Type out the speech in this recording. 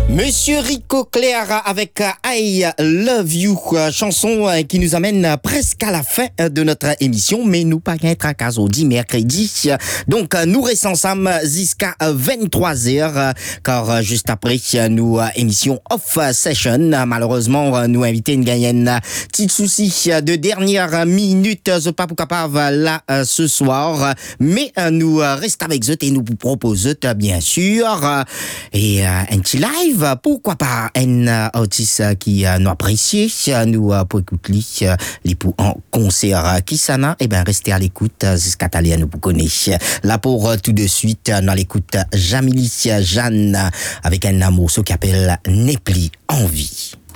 Monsieur Rico Claire avec I Love You, chanson qui nous amène presque à la fin de notre émission, mais nous pas être à cas au mercredi. Donc nous restons ensemble jusqu'à 23h, car juste après nous émission off session. Malheureusement nous inviter une gagnenne petit souci de dernière minute, je pas pour capable là ce soir, mais nous restons avec eux et nous vous proposons bien sûr et un petit live. Pourquoi pas un artiste qui nous apprécie, nous pour écouter les pour en concert qui s'en et ben restez à l'écoute jusqu'à Talia nous connaît. Là pour tout de suite dans l'écoute Jamili Jeanne avec un morceau qui appelle N'est plus envie.